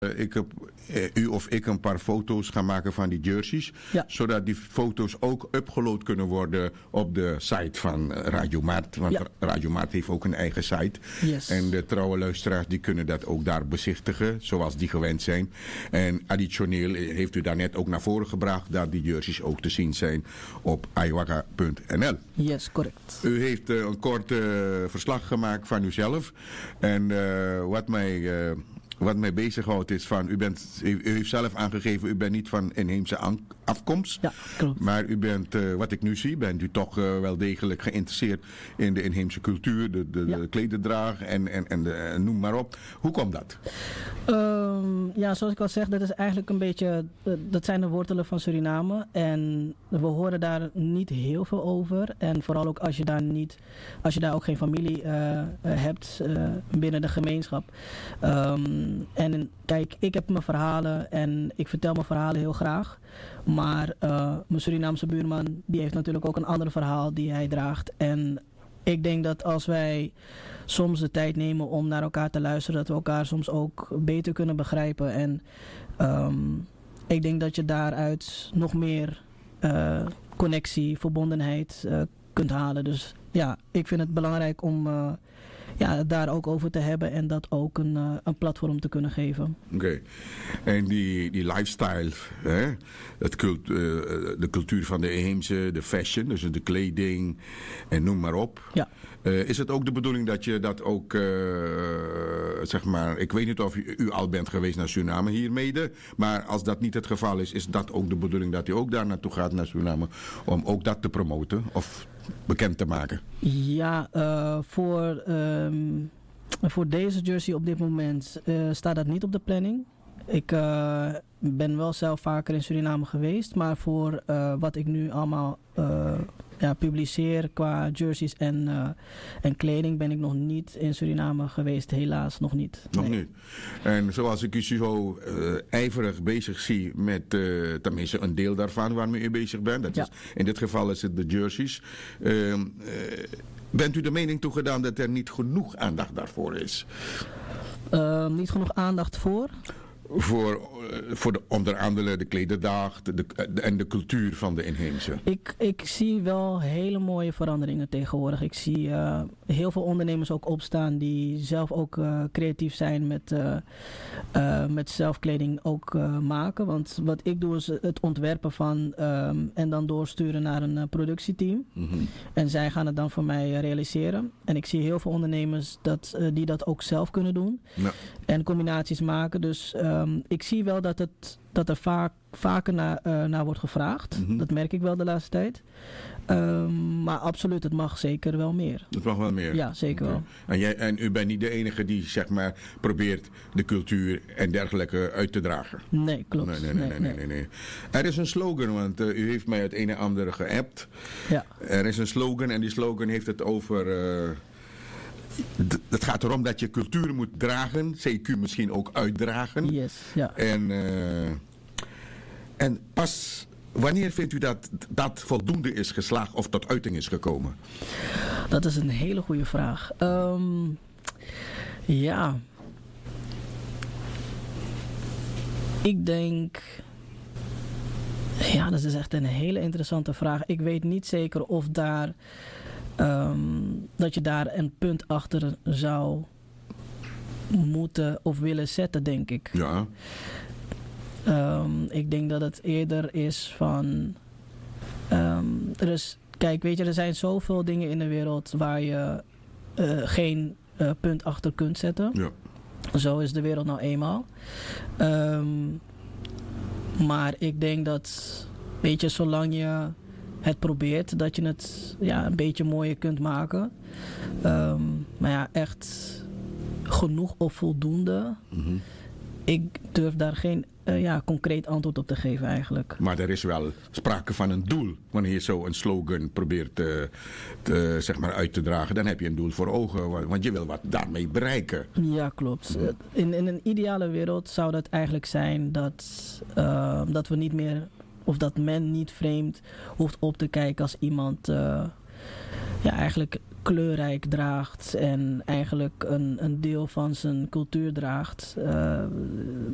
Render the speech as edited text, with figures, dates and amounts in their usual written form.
U of ik een paar foto's gaan maken van die jerseys. Ja. Zodat die foto's ook upgeload kunnen worden op de site van Radio Maart. Want Radio Maart heeft ook een eigen site. Yes. En de trouwe luisteraars die kunnen dat ook daar bezichtigen. Zoals die gewend zijn. En additioneel heeft u daarnet ook naar voren gebracht dat die jerseys ook te zien zijn op aiwaga.nl. Yes, correct. U heeft een kort verslag gemaakt van uzelf. En wat mij bezighoudt is van, u heeft zelf aangegeven, u bent niet van inheemse afkomst. Ja, klopt. Maar u bent, wat ik nu zie, bent u toch wel degelijk geïnteresseerd in de inheemse cultuur, de klederdraag en noem maar op. Hoe komt dat? Zoals ik al zeg, dat is eigenlijk een beetje, dat zijn de wortelen van Suriname. En we horen daar niet heel veel over. En vooral ook als je daar ook geen familie hebt binnen de gemeenschap. En kijk, ik heb mijn verhalen en ik vertel mijn verhalen heel graag. Maar mijn Surinaamse buurman, die heeft natuurlijk ook een ander verhaal die hij draagt. En ik denk dat als wij soms de tijd nemen om naar elkaar te luisteren, dat we elkaar soms ook beter kunnen begrijpen. En ik denk dat je daaruit nog meer connectie, verbondenheid kunt halen. Dus ja, ik vind het belangrijk om het daar ook over te hebben en dat ook een platform te kunnen geven. Oké. En die lifestyle, hè? De cultuur van de inheemse, de fashion, dus de kleding en noem maar op. Ja. Is het ook de bedoeling dat je dat ook, zeg maar, ik weet niet of u al bent geweest naar Suriname hiermede, maar als dat niet het geval is, is dat ook de bedoeling dat u ook daar naartoe gaat naar Suriname om ook dat te promoten of bekend te maken? Ja, voor deze jersey op dit moment staat dat niet op de planning. Ik ben wel zelf vaker in Suriname geweest, maar voor wat ik nu allemaal publiceer qua jerseys en kleding ben ik nog niet in Suriname geweest, helaas nog niet. Nog niet. En zoals ik u zo ijverig bezig zie met tenminste een deel daarvan waarmee u bezig bent, dat is, in dit geval is het de jerseys. Bent u de mening toegedaan dat er niet genoeg aandacht daarvoor is? Niet genoeg aandacht voor? Voor onder andere de klederdag en de cultuur van de inheemse. Ik zie wel hele mooie veranderingen tegenwoordig. Ik zie heel veel ondernemers ook opstaan die zelf ook creatief zijn met zelfkleding ook maken. Want wat ik doe is het ontwerpen van en dan doorsturen naar een productieteam. Mm-hmm. En zij gaan het dan voor mij realiseren. En ik zie heel veel ondernemers die dat ook zelf kunnen doen. Ja. En combinaties maken. Dus ik zie wel dat er vaker naar wordt gevraagd. Mm-hmm. Dat merk ik wel de laatste tijd. Maar absoluut, het mag zeker wel meer. Het mag wel meer? Ja, zeker wel. En u bent niet de enige die, zeg maar, probeert de cultuur en dergelijke uit te dragen? Nee, klopt. Nee. Er is een slogan, want u heeft mij het een en ander geappt. Ja. Er is een slogan en die slogan heeft het over... Het gaat erom dat je cultuur moet dragen, CQ misschien ook uitdragen. Yes, ja. En pas wanneer vindt u dat voldoende is geslaagd of tot uiting is gekomen? Dat is een hele goede vraag. Ik denk... Ja, dat is echt een hele interessante vraag. Ik weet niet zeker of dat je daar een punt achter zou moeten of willen zetten, denk ik. Ja. Ik denk dat het eerder is van... Kijk, weet je, er zijn zoveel dingen in de wereld waar je geen punt achter kunt zetten. Ja. Zo is de wereld nou eenmaal. Maar ik denk dat, weet je, zolang je het probeert, dat je het een beetje mooier kunt maken. Maar ja, echt genoeg of voldoende. Mm-hmm. Ik durf daar geen concreet antwoord op te geven eigenlijk. Maar er is wel sprake van een doel. Wanneer je zo een slogan probeert zeg maar uit te dragen, dan heb je een doel voor ogen. Want je wil wat daarmee bereiken. Ja, klopt. In een ideale wereld zou dat eigenlijk zijn dat we niet meer... Of dat men niet vreemd hoeft op te kijken als iemand eigenlijk kleurrijk draagt en eigenlijk een deel van zijn cultuur draagt.